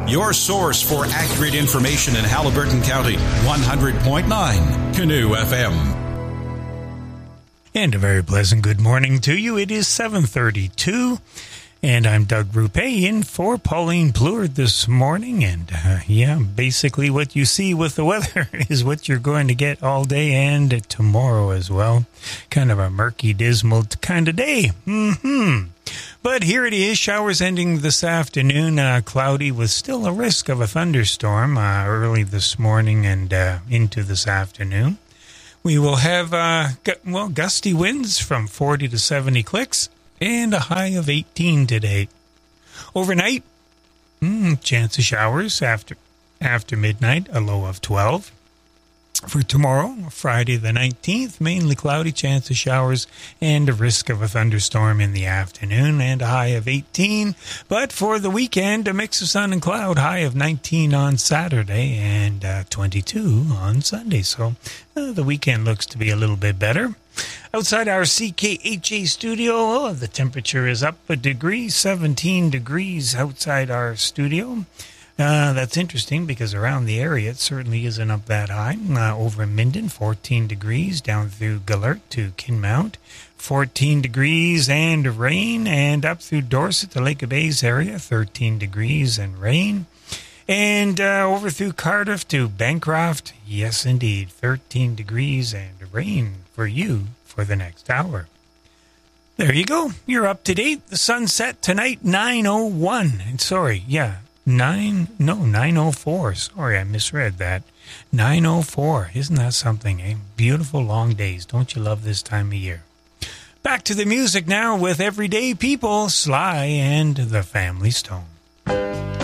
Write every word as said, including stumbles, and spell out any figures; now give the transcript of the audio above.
your source for accurate information in Haliburton County, one hundred point nine Canoe F M. And a very pleasant good morning to you. It is seven thirty-two, and I'm Doug Rupe in for Pauline Pleward this morning. And uh, yeah, basically what you see with the weather is what you're going to get all day and tomorrow as well. Kind of a murky, dismal kind of day. Mm-hmm. But here it is, showers ending this afternoon, uh, cloudy with still a risk of a thunderstorm uh, early this morning and uh, into this afternoon. We will have, uh, gu- well, gusty winds from forty to seventy clicks and a high of eighteen today. Overnight, mm, chance of showers after after midnight, a low of twelve. For tomorrow, Friday the nineteenth, mainly cloudy, chance of showers and a risk of a thunderstorm in the afternoon and a high of eighteen. But for the weekend, a mix of sun and cloud, high of nineteen on Saturday and uh, twenty-two on Sunday. So uh, the weekend looks to be a little bit better. Outside our C K H A studio, oh, the temperature is up a degree, seventeen degrees outside our studio. Uh, that's interesting because around the area it certainly isn't up that high. Uh, over in Minden, fourteen degrees, down through Gellert to Kinmount, fourteen degrees and rain, and up through Dorset to Lake of Bays area, thirteen degrees and rain. And uh, over through Cardiff to Bancroft, yes indeed, thirteen degrees and rain for you for the next hour. There you go. You're up to date. The sun set tonight, nine oh one. And sorry, yeah. Nine, no, nine oh four. Sorry, I misread that. nine oh four. Isn't that something, eh? Beautiful long days. Don't you love this time of year? Back to the music now with Everyday People, Sly and the Family Stone.